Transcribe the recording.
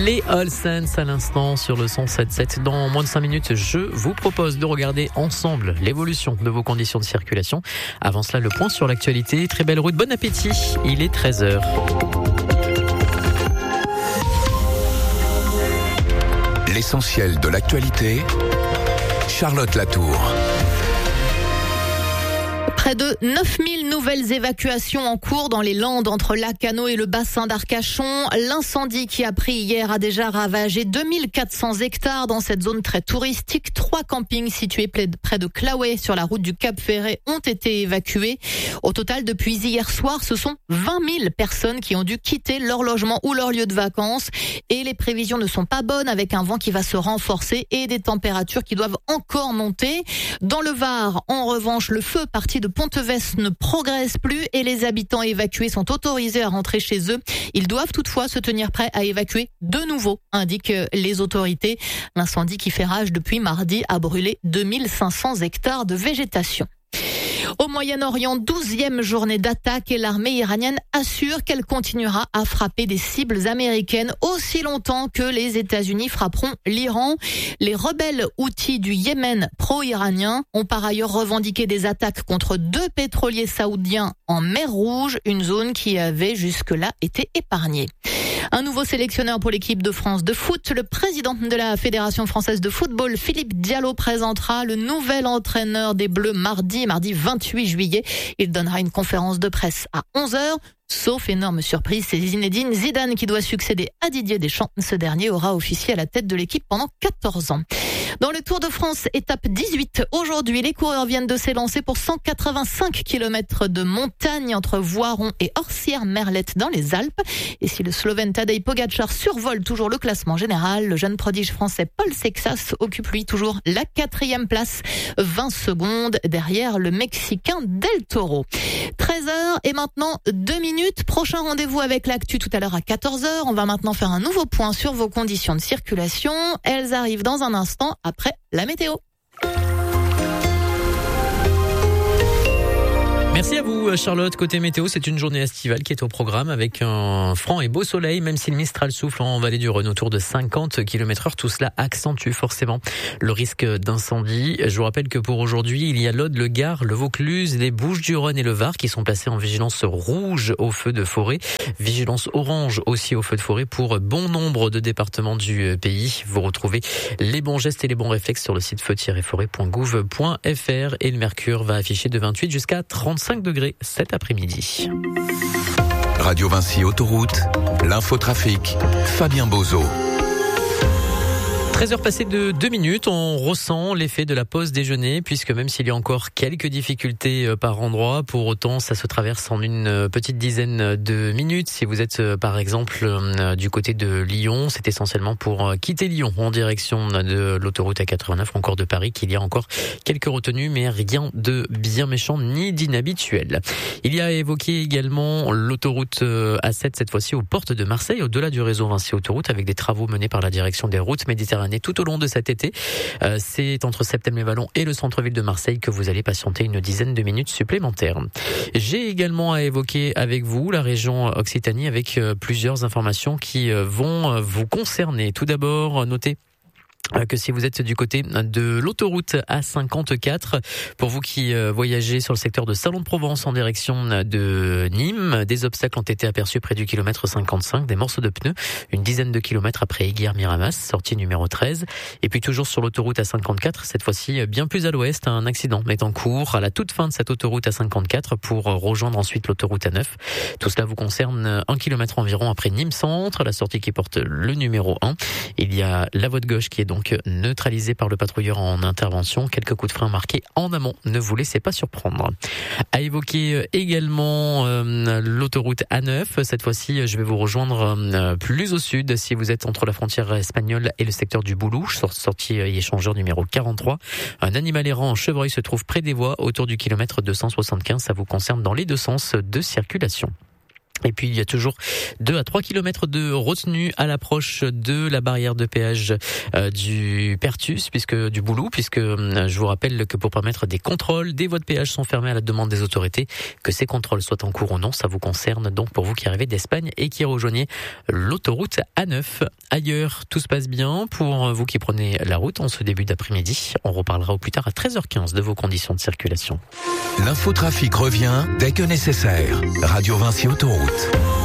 Les All Saints à l'instant sur le 107.7. Dans moins de 5 minutes, je vous propose de regarder ensemble l'évolution de vos conditions de circulation. Avant cela, le point sur l'actualité. Très belle route, bon appétit. Il est 13h. L'essentiel de l'actualité, Charlotte Latour. Près de 9000 nouvelles évacuations en cours dans les Landes entre Lacanau et le bassin d'Arcachon. L'incendie qui a pris hier a déjà ravagé 2400 hectares dans cette zone très touristique. 3 campings situés près de Claouet sur la route du Cap Ferret ont été évacués. Au total, depuis hier soir, ce sont 20 000 personnes qui ont dû quitter leur logement ou leur lieu de vacances. Et les prévisions ne sont pas bonnes avec un vent qui va se renforcer et des températures qui doivent encore monter. Dans le Var, en revanche, le feu parti de Pontevès ne progresse plus et les habitants évacués sont autorisés à rentrer chez eux. Ils doivent toutefois se tenir prêts à évacuer de nouveau, indiquent les autorités. L'incendie qui fait rage depuis mardi a brûlé 2500 hectares de végétation. Au Moyen-Orient, 12e journée d'attaque et l'armée iranienne assure qu'elle continuera à frapper des cibles américaines aussi longtemps que les États-Unis frapperont l'Iran. Les rebelles houthis du Yémen pro-iranien ont par ailleurs revendiqué des attaques contre 2 pétroliers saoudiens en mer Rouge, une zone qui avait jusque-là été épargnée. Un nouveau sélectionneur pour l'équipe de France de foot. Le président de la Fédération française de football, Philippe Diallo, présentera le nouvel entraîneur des Bleus mardi 28 juillet. Il donnera une conférence de presse à 11h. Sauf énorme surprise, c'est Zinedine Zidane qui doit succéder à Didier Deschamps. Ce dernier aura officié à la tête de l'équipe pendant 14 ans. Dans le Tour de France, étape 18, aujourd'hui, les coureurs viennent de s'élancer pour 185 km de montagne entre Voiron et Orsières-Merlette dans les Alpes. Et si le Slovène Tadej Pogačar survole toujours le classement général, le jeune prodige français Paul Sexas occupe lui toujours la 4e place, 20 secondes derrière le Mexicain Del Toro. 13h et maintenant 2 minutes. Prochain rendez-vous avec l'actu tout à l'heure à 14h. On va maintenant faire un nouveau point sur vos conditions de circulation. Elles arrivent dans un instant après la météo. Merci à vous Charlotte. Côté météo, c'est une journée estivale qui est au programme avec un franc et beau soleil, même si le Mistral souffle en vallée du Rhône autour de 50 km/h. Tout cela accentue forcément le risque d'incendie. Je vous rappelle que pour aujourd'hui, il y a l'Aude, le Gard, le Vaucluse, les Bouches-du-Rhône et le Var qui sont placés en vigilance rouge au feu de forêt. Vigilance orange aussi au feu de forêt pour bon nombre de départements du pays. Vous retrouvez les bons gestes et les bons réflexes sur le site feu-forêt.gouv.fr et le mercure va afficher de 28 jusqu'à 35 degrés cet après-midi. Radio Vinci Autoroute, l'infotrafic, Fabien Bozo. 13h passées de 2 minutes, on ressent l'effet de la pause déjeuner, puisque même s'il y a encore quelques difficultés par endroit, pour autant ça se traverse en une petite dizaine de minutes. Si vous êtes par exemple du côté de Lyon, c'est essentiellement pour quitter Lyon en direction de l'autoroute A89 ou encore de Paris qu'il y a encore quelques retenues, mais rien de bien méchant ni d'inhabituel. Il y a évoqué également l'autoroute A7, cette fois-ci aux portes de Marseille, au-delà du réseau Vinci Autoroute, avec des travaux menés par la direction des routes méditerranéennes tout au long de cet été. C'est entre Septème-les-Vallons et le centre-ville de Marseille que vous allez patienter une dizaine de minutes supplémentaires. J'ai également à évoquer avec vous la région Occitanie avec plusieurs informations qui vont vous concerner. Tout d'abord, notez que si vous êtes du côté de l'autoroute A54, pour vous qui voyagez sur le secteur de Salon de Provence en direction de Nîmes, des obstacles ont été aperçus près du kilomètre 55, des morceaux de pneus, une dizaine de kilomètres après Aiguière-Miramas, sortie numéro 13. Et puis toujours sur l'autoroute A54, cette fois-ci bien plus à l'ouest, un accident est en cours à la toute fin de cette autoroute A54 pour rejoindre ensuite l'autoroute A9. Tout cela vous concerne 1 kilomètre environ après Nîmes Centre, la sortie qui porte le numéro 1. Il y a la voie de gauche qui est donc neutralisé par le patrouilleur en intervention. Quelques coups de frein marqués en amont. Ne vous laissez pas surprendre. À évoquer également l'autoroute A9. Cette fois-ci, je vais vous rejoindre plus au sud. Si vous êtes entre la frontière espagnole et le secteur du Boulouche, sortie échangeur numéro 43. Un animal errant en chevreuil se trouve près des voies autour du kilomètre 275. Ça vous concerne dans les deux sens de circulation. Et puis il y a toujours 2 à 3 kilomètres de retenue à l'approche de la barrière de péage du Pertus, du Boulou, puisque je vous rappelle que pour permettre des contrôles, des voies de péage sont fermées à la demande des autorités. Que ces contrôles soient en cours ou non, ça vous concerne donc pour vous qui arrivez d'Espagne et qui rejoignez l'autoroute A9. Ailleurs, tout se passe bien pour vous qui prenez la route en ce début d'après-midi. On reparlera au plus tard à 13h15 de vos conditions de circulation. L'infotrafic revient dès que nécessaire. Radio Vinci Autoroute.